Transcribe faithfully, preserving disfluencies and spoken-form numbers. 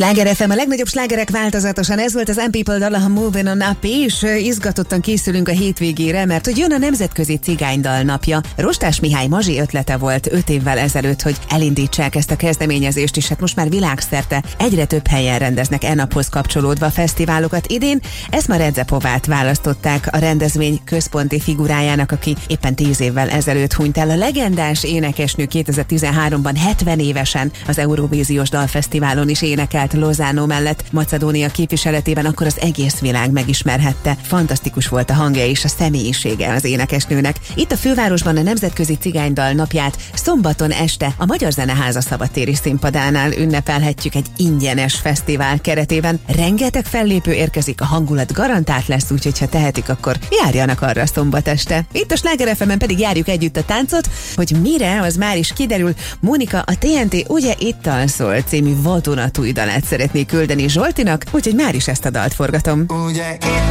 Sláger ef em, a legnagyobb slágerek változatosan. Ez volt az M People dal, a Moving On Up, és izgatottan készülünk a hétvégére, mert hogy jön a Nemzetközi Cigánydal napja. Rostás Mihály Mazsi ötlete volt öt évvel ezelőtt, hogy elindítsák ezt a kezdeményezést, és hát most már világszerte egyre több helyen rendeznek e naphoz kapcsolódva fesztiválokat. Idén Eszma Redzepovát választották a rendezvény központi figurájának, aki éppen tíz évvel ezelőtt hunyt el. A legendás énekesnő kétezer-tizenháromban hetven évesen az Eurovíziós Dalfesztiválon is énekelt Lozano mellett. Macedónia képviseletében akkor az egész világ megismerhette. Fantasztikus volt a hangja és a személyisége az énekesnőnek. Itt a fővárosban a Nemzetközi Cigánydal napját szombaton este a Magyar Zeneháza szabadtéri színpadánál ünnepelhetjük egy ingyenes fesztivál keretében. Rengeteg fellépő érkezik, a hangulat garantált lesz, úgyhogy ha tehetik, akkor járjanak arra szombat este. Itt a Sláger ef emen pedig járjuk együtt a táncot, hogy mire, az már is kiderül. Mónika, a té en té Ugye itt alszol című vadonatúj dalát szeretné küldeni Zsoltinak, úgyhogy már is ezt a dalt forgatom. Ugye itt